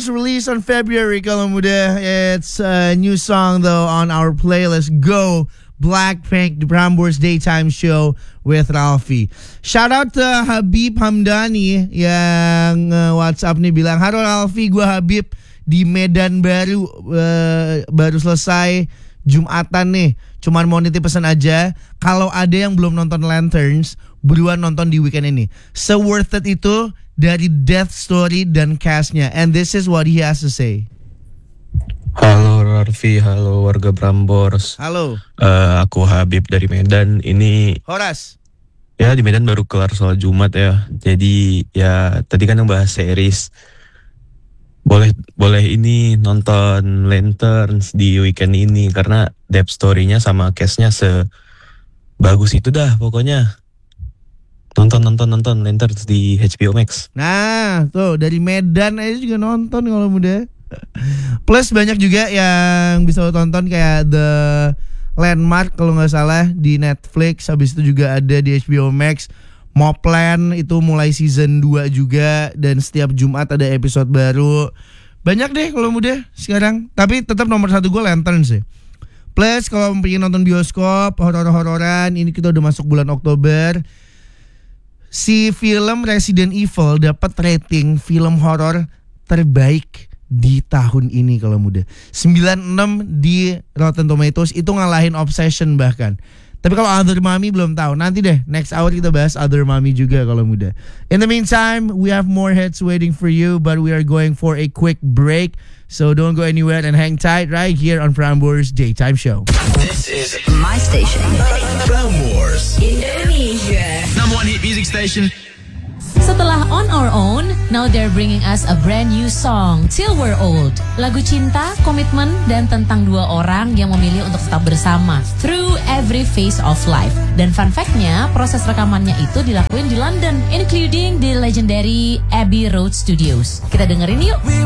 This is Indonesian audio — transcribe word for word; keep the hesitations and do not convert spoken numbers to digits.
was released on February kalau muda. It's a new song though on our playlist. Go Blackpink, the Prambors Daytime Show with Ralphie. Shout out to Habib Hamdani yang uh, WhatsApp nih bilang, halo Ralphie, gue Habib di Medan baru uh, baru selesai Jumatan nih. Cuman mau nitip pesan aja, kalau ada yang belum nonton Lanterns, buruan nonton di weekend ini. So worth it itu dari Death Story dan castnya. And this is what he has to say. Halo Rarfi, halo warga Prambors. Halo. Uh, aku Habib dari Medan. Ini Horas. Ya di Medan baru kelar sholat Jumat ya. Jadi ya tadi kan yang bahas series. Boleh boleh ini nonton Lanterns di weekend ini karena depth story-nya sama cast-nya sebagus itu dah pokoknya. Nonton nonton nonton Lanterns di H B O Max. Nah, tuh dari Medan aja juga nonton kalau muda. Plus banyak juga yang bisa lo tonton kayak The Landmark kalau nggak salah di Netflix. Habis itu juga ada di H B O Max. Mobland itu mulai season dua juga. Dan setiap Jumat ada episode baru. Banyak deh kalau muda sekarang. Tapi tetap nomor satu gue Lanterns sih. Plus kalau pengen nonton bioskop horor-hororan, ini kita udah masuk bulan Oktober. Si film Resident Evil dapat rating film horor terbaik di tahun ini kalau muda. sembilan puluh enam di Rotten Tomatoes, itu ngalahin Obsession bahkan. Tapi kalau Other Mommy belum tahu. Nanti deh next hour kita bahas Other Mommy juga kalau muda. In the meantime, we have more hits waiting for you, but we are going for a quick break. So don't go anywhere and hang tight right here on Prambors Daytime Show. This is my station. Prambors Indonesia. Number one hit music station. Setelah On Our Own, now they're bringing us a brand new song, Till We're Old. Lagu cinta, komitmen, dan tentang dua orang yang memilih untuk tetap bersama through every phase of life. Dan fun fact-nya, proses rekamannya itu dilakuin di London, including the legendary Abbey Road Studios. Kita dengerin yuk.